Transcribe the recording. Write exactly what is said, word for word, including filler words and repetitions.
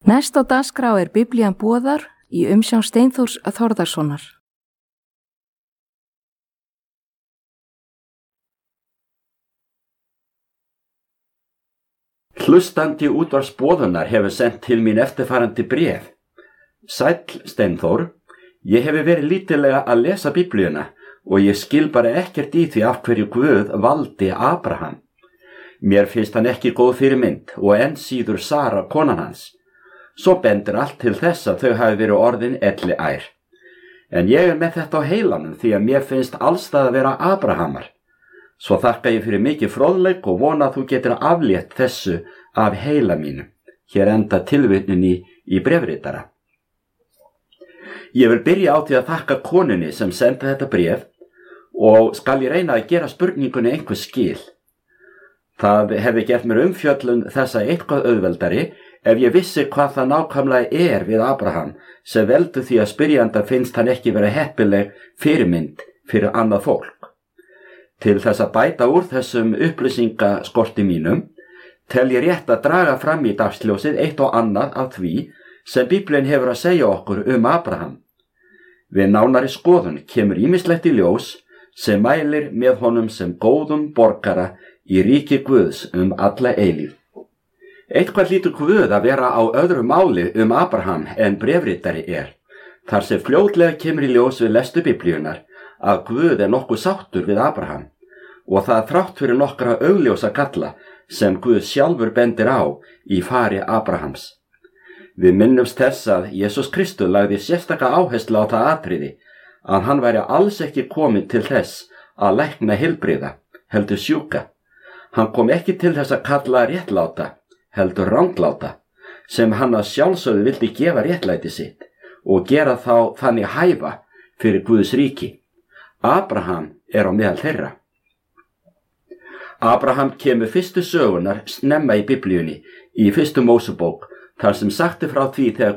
Næst á dagskrá er Biblían boðar í umsjón Steinþórs Þórðarsonar. Hlustandi útvarpsboðunar hefur sent til mín eftirfarandi bréf. Sæll Steinþór, ég hefur verið lítillega að lesa Biblíuna og ég skil bara ekkert í því af hverju Guð valdi Abraham. Mér finnst hann ekki góð fyrirmynd og enn síður Sara konan hans. Svo bendir allt til þess að þau hafi verið orðin elli ær. En ég er með þetta á heilanum því að mér finnst allstað að vera Abrahamar. Svo þakka ég fyrir mikið fróðleik og vona að þú getur aflétt þessu af heila mínu. Hér enda tilvitnunin í, í bréfritara. Ég vil byrja á því að þakka konunni sem sendi þetta bréf og skal ég reyna að gera spurningunni einhver skil. Það hefði gert mér umfjöllun þessa eitthvað auðveldari ef ég vissi hvað það nákvæmlega er við Abraham sem veldur því að spyrjanda finnst hann ekki vera heppileg fyrirmynd fyrir annað fólk. Til þess að bæta úr þessum upplýsingaskorti mínum tel ég rétt að draga fram í dagsljósið eitt og annað af því sem Biblían hefur að segja okkur um Abraham. Við nánari skoðun kemur ýmislegt í ljós sem mælir með honum sem góðum borgara í ríki Guðs um alla eilífð. Eitthvað hlýtur Guð að vera á öðru máli um Abraham en bréfritari er, þar sem fljótlega kemur í ljós við lestu Biblíunar að Guð er nokkuð sáttur við Abraham og það þrátt fyrir nokkra augljósa galla sem Guð sjálfur bendir á í fari Abrahams. Við minnumst þess að Jesús Kristur lagði sérstaka áherslu á það atriði að hann væri alls ekki kominn til þess að lækna heilbrigða, heldur sjúka. Hann kom ekki til þess að kalla réttláta, heldur rangláta, sem hann að sjálfsögðu vildi gefa réttlæti sitt og gera þá þannig hæfa fyrir Guðs ríki. Abraham er á meðal þeirra. Abraham kemur fyrstu sögunar snemma í Biblíunni í fyrstu Mósebók, þar sem sagt er frá því þegar